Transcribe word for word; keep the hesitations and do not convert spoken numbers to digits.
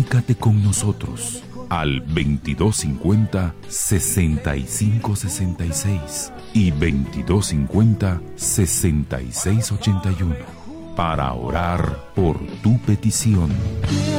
Comunícate con nosotros al veintidós cincuenta, sesenta y cinco sesenta y seis y veintidós cincuenta, sesenta y seis ochenta y uno para orar por tu petición.